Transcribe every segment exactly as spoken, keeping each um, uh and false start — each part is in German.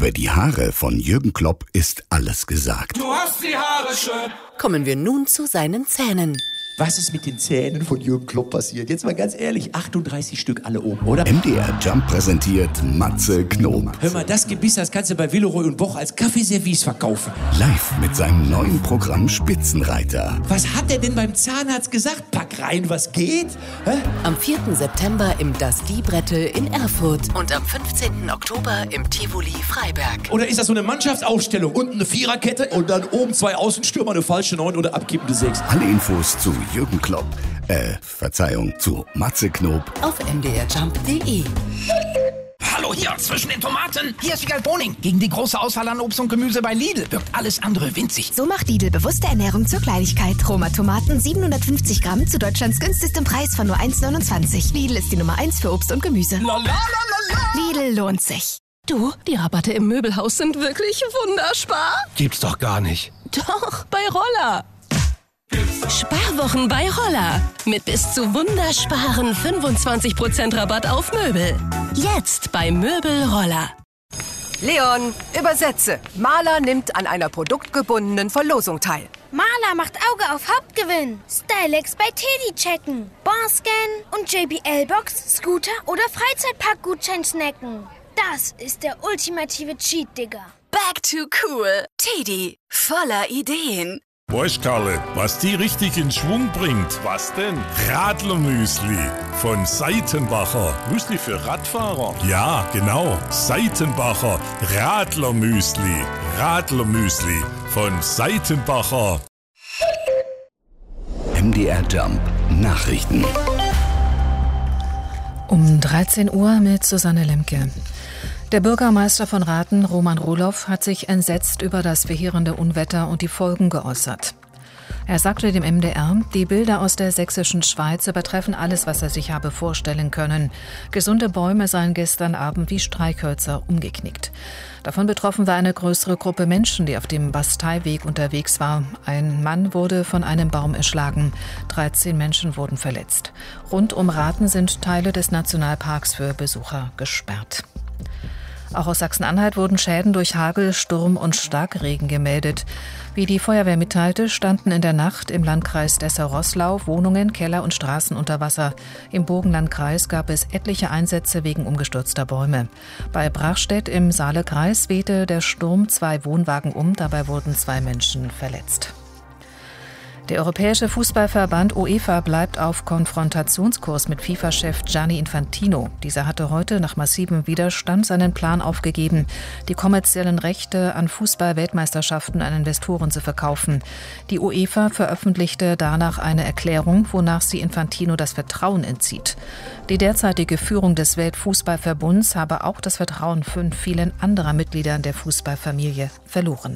Über die Haare von Jürgen Klopp ist alles gesagt. Du hast die Haare schön. Kommen wir nun zu seinen Zähnen. Was ist mit den Zähnen von Jürgen Klopp passiert? Jetzt mal ganz ehrlich, achtunddreißig Stück alle oben, oder? M D R Jump präsentiert Matze Knob. Hör mal, das Gebiss, das kannst du bei Villeroy und Boch als Kaffeeservice verkaufen. Live mit seinem neuen Programm Spitzenreiter. Was hat er denn beim Zahnarzt gesagt? Pack rein, was geht? Hä? Am vierten September im Das Liebrettel in Erfurt und am fünfzehnten Oktober im Tivoli Freiberg. Oder ist das so eine Mannschaftsaufstellung? Unten eine Viererkette und dann oben zwei Außenstürmer, eine falsche Neun oder abkippende Sechs. Alle Infos zu Jürgen Klopp, äh, Verzeihung, zu Matze Knob auf m d r jump punkt d e. Hallo hier, zwischen den Tomaten. Hier ist Wiegald Boning. Gegen die große Auswahl an Obst und Gemüse bei Lidl wirkt alles andere winzig. So macht Lidl bewusste Ernährung zur Kleinigkeit. Roma Tomaten siebenhundertfünfzig Gramm zu Deutschlands günstigstem Preis von nur eins neunundzwanzig. Lidl ist die Nummer eins für Obst und Gemüse. La, la, la, la, la. Lidl lohnt sich. Du, die Rabatte im Möbelhaus sind wirklich wunderspar. Gibt's doch gar nicht. Doch, bei Roller. Sparwochen bei Roller. Mit bis zu wundersparen fünfundzwanzig Prozent Rabatt auf Möbel. Jetzt bei Möbel Roller. Leon, übersetze. Maler nimmt an einer produktgebundenen Verlosung teil. Maler macht Auge auf Hauptgewinn. Stylex bei Teddy checken. Barscan und J B L-Box, Scooter oder Freizeitparkgutschein snacken. Das ist der ultimative Cheat, Digga. Back to cool. Teddy, voller Ideen. Weißt, Karle, was die richtig in Schwung bringt? Was denn? Radlermüsli von Seitenbacher. Müsli für Radfahrer? Ja, genau. Seitenbacher Radlermüsli. Radlermüsli von Seitenbacher. M D R Jump Nachrichten. Um dreizehn Uhr mit Susanne Lemke. Der Bürgermeister von Rathen, Roman Roloff, hat sich entsetzt über das verheerende Unwetter und die Folgen geäußert. Er sagte dem M D R, die Bilder aus der sächsischen Schweiz übertreffen alles, was er sich habe vorstellen können. Gesunde Bäume seien gestern Abend wie Streichhölzer umgeknickt. Davon betroffen war eine größere Gruppe Menschen, die auf dem Basteiweg unterwegs war. Ein Mann wurde von einem Baum erschlagen. dreizehn Menschen wurden verletzt. Rund um Rathen sind Teile des Nationalparks für Besucher gesperrt. Auch aus Sachsen-Anhalt wurden Schäden durch Hagel, Sturm und Starkregen gemeldet. Wie die Feuerwehr mitteilte, standen in der Nacht im Landkreis Dessau-Roßlau Wohnungen, Keller und Straßen unter Wasser. Im Burgenlandkreis gab es etliche Einsätze wegen umgestürzter Bäume. Bei Brachstedt im Saalekreis wehte der Sturm zwei Wohnwagen um, dabei wurden zwei Menschen verletzt. Der Europäische Fußballverband UEFA bleibt auf Konfrontationskurs mit FIFA-Chef Gianni Infantino. Dieser hatte heute nach massivem Widerstand seinen Plan aufgegeben, die kommerziellen Rechte an Fußball-Weltmeisterschaften an Investoren zu verkaufen. Die UEFA veröffentlichte danach eine Erklärung, wonach sie Infantino das Vertrauen entzieht. Die derzeitige Führung des Weltfußballverbunds habe auch das Vertrauen von vielen anderen Mitgliedern der Fußballfamilie verloren.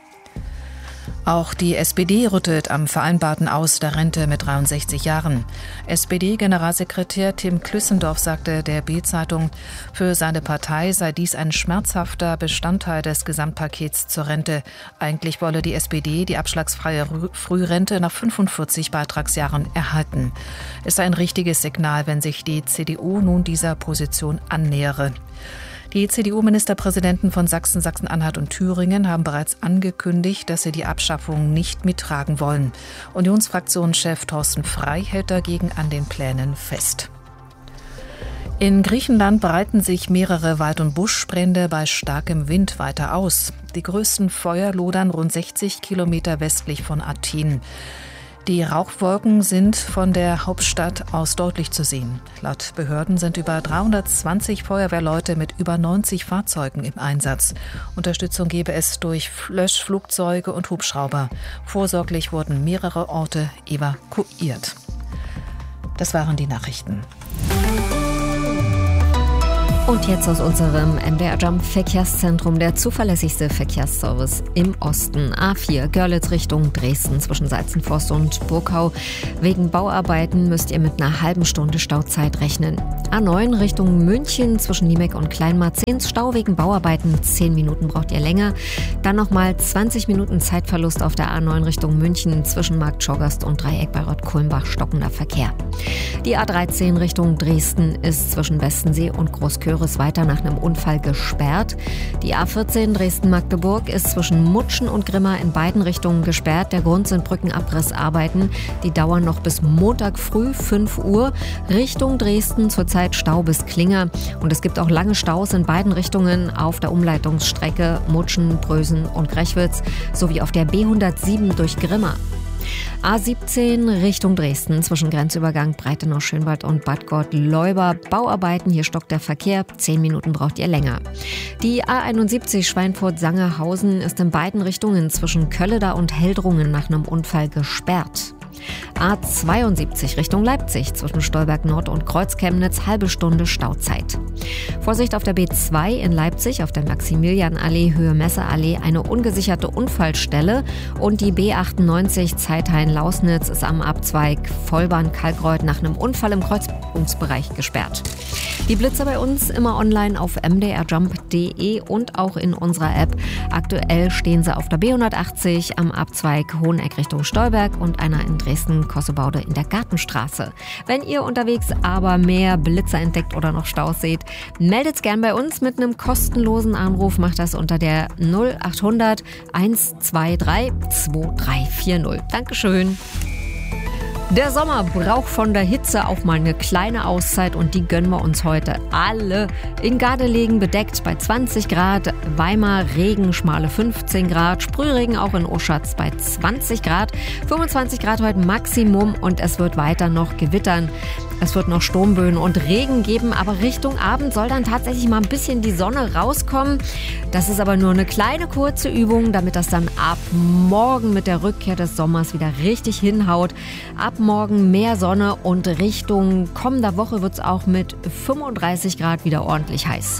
Auch die S P D rüttelt am vereinbarten Aus der Rente mit dreiundsechzig Jahren. S P D-Generalsekretär Tim Klüssendorf sagte der Bild-Zeitung, für seine Partei sei dies ein schmerzhafter Bestandteil des Gesamtpakets zur Rente. Eigentlich wolle die S P D die abschlagsfreie Frührente nach fünfundvierzig Beitragsjahren erhalten. Es sei ein richtiges Signal, wenn sich die C D U nun dieser Position annähere. Die C D U-Ministerpräsidenten von Sachsen, Sachsen-Anhalt und Thüringen haben bereits angekündigt, dass sie die Abschaffung nicht mittragen wollen. Unionsfraktionschef Thorsten Frey hält dagegen an den Plänen fest. In Griechenland breiten sich mehrere Wald- und Buschbrände bei starkem Wind weiter aus. Die größten Feuer lodern rund sechzig Kilometer westlich von Athen. Die Rauchwolken sind von der Hauptstadt aus deutlich zu sehen. Laut Behörden sind über dreihundertzwanzig Feuerwehrleute mit über neunzig Fahrzeugen im Einsatz. Unterstützung gebe es durch Löschflugzeuge und Hubschrauber. Vorsorglich wurden mehrere Orte evakuiert. Das waren die Nachrichten. Und jetzt aus unserem M D R Jump Verkehrszentrum der zuverlässigste Verkehrsservice im Osten. A vier Görlitz Richtung Dresden zwischen Salzenforst und Burkau. Wegen Bauarbeiten müsst ihr mit einer halben Stunde Stauzeit rechnen. A neun Richtung München zwischen Niemek und Kleinmarzehns. Stau wegen Bauarbeiten. zehn Minuten braucht ihr länger. Dann nochmal zwanzig Minuten Zeitverlust auf der A neun Richtung München zwischen Markt Schorgast und Dreieck bei Rott-Kulmbach stockender Verkehr. Die A dreizehn Richtung Dresden ist zwischen Westensee und Großkirchen Döris weiter nach einem Unfall gesperrt. Die A vierzehn Dresden-Magdeburg ist zwischen Mutschen und Grimma in beiden Richtungen gesperrt. Der Grund sind Brückenabrissarbeiten. Die dauern noch bis Montag früh fünf Uhr. Richtung Dresden zurzeit Stau bis Klinger. Und es gibt auch lange Staus in beiden Richtungen auf der Umleitungsstrecke Mutschen, Prösen und Grechwitz sowie auf der B hundertsieben durch Grimma. A siebzehn Richtung Dresden zwischen Grenzübergang Breitenau-Schönwald und Bad Gott-Leuba. Bauarbeiten, hier stockt der Verkehr. Zehn Minuten braucht ihr länger. Die A einundsiebzig Schweinfurt-Sangerhausen ist in beiden Richtungen zwischen Kölleda und Heldrungen nach einem Unfall gesperrt. A zweiundsiebzig Richtung Leipzig zwischen Stolberg Nord und Kreuzchemnitz, halbe Stunde Stauzeit. Vorsicht auf der B zwei in Leipzig auf der Maximilianallee Höhe Messeallee eine ungesicherte Unfallstelle und die B achtundneunzig Zeithain-Lausnitz ist am Abzweig Vollbahn-Kalkreuth nach einem Unfall im Kreuzungsbereich gesperrt. Die Blitzer bei uns immer online auf m d r jump punkt d e und auch in unserer App. Aktuell stehen sie auf der B hundertachtzig am Abzweig Hoheneck Richtung Stolberg und einer in Dresden-Kossebaude in der Gartenstraße. Wenn ihr unterwegs aber mehr Blitzer entdeckt oder noch Staus seht, meldet's gern bei uns mit einem kostenlosen Anruf. Macht das unter der null achthundert hundertzweiundzwanzig zweiunddreißig vierzig. Dankeschön. Der Sommer braucht von der Hitze auch mal eine kleine Auszeit und die gönnen wir uns heute alle. In Gardelegen bedeckt bei zwanzig Grad, Weimar Regen, schmale fünfzehn Grad, Sprühregen auch in Oschatz bei zwanzig Grad, fünfundzwanzig Grad heute Maximum und es wird weiter noch gewittern. Es wird noch Sturmböen und Regen geben, aber Richtung Abend soll dann tatsächlich mal ein bisschen die Sonne rauskommen. Das ist aber nur eine kleine kurze Übung, damit das dann ab morgen mit der Rückkehr des Sommers wieder richtig hinhaut. Ab morgen mehr Sonne und Richtung kommender Woche wird es auch mit fünfunddreißig Grad wieder ordentlich heiß.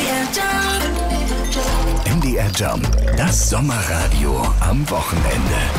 M D R Jump, das Sommerradio am Wochenende.